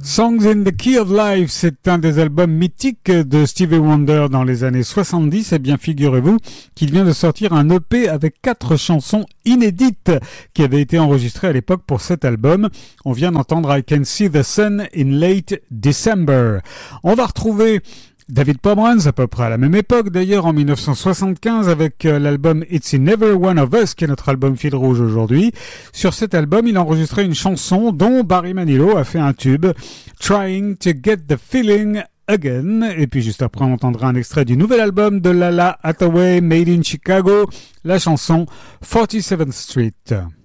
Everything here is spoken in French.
Songs in the Key of Life, c'est un des albums mythiques de Stevie Wonder dans les années 70. Eh bien, figurez-vous qu'il vient de sortir un EP avec 4 chansons inédites qui avaient été enregistrées à l'époque pour cet album. On vient d'entendre I Can See the Sun in Late December. On va retrouver David Pomeranz, à peu près à la même époque d'ailleurs, en 1975, avec l'album It's in Never One of Us, qui est notre album fil rouge aujourd'hui. Sur cet album, il a enregistré une chanson dont Barry Manilow a fait un tube, Trying to Get the Feeling Again. Et puis juste après, on entendra un extrait du nouvel album de Lala Hathaway, Made in Chicago, la chanson 47th Street.